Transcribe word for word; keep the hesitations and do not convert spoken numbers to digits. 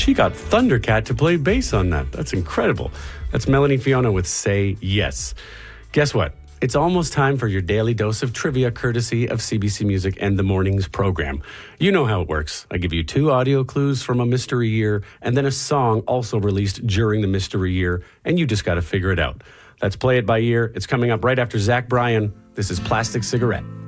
She got Thundercat to play bass on that. That's incredible. That's Melanie Fiona with Say Yes. Guess what? It's almost time for your daily dose of trivia courtesy of C B C Music and the Mornings program. You know how it works. I give you two audio clues from a mystery year and then a song also released during the mystery year, and you just got to figure it out. Let's play it by ear. It's coming up right after Zach Bryan. This is Plastic Cigarette.